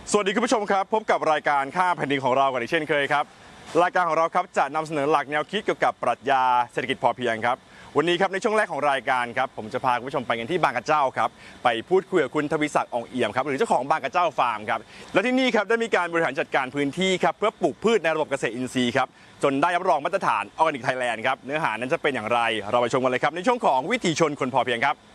สวัสดีคุณผู้ชมครับพบกับรายการข้ามแผ่นดินของเรากันอีกเช่นเคยครับรายการของเราครับจะนำเสนอหลักแนวคิดเกี่ยวกับปรัชญาเศรษฐกิจพอเพียงครับวันนี้ครับในช่วงแรกของรายการครับผมจะพาคุณผู้ชมไปกันที่บางกระเจ้าครับไปพูดคุยกับคุณทวีศักดิ์อ่องเอี่ยมครับหรือเจ้าของบางกระเจ้าฟาร์มครับและที่นี่ครับได้มีการบริหารจัดการพื้นที่ครับเพื่อปลูกพืชในระบบเกษตรอินทรีย์ครับจนได้รับรองมาตรฐานออร์แกนิกไทยแลนด์ครับเนื้อหานั้นจะเป็นอย่างไรเราไปชมกันเลยครับในช่วงของวิถีชนคนพอเพียงครับ